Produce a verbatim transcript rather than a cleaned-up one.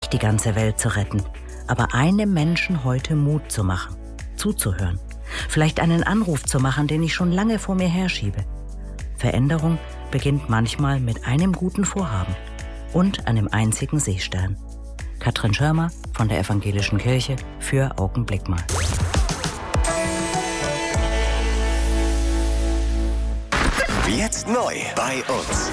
nicht die ganze Welt zu retten, aber einem Menschen heute Mut zu machen, zuzuhören, vielleicht einen Anruf zu machen, den ich schon lange vor mir herschiebe. Veränderung beginnt manchmal mit einem guten Vorhaben und einem einzigen Seestern. Katrin Schirmer von der Evangelischen Kirche für Augenblick mal. Jetzt neu bei uns.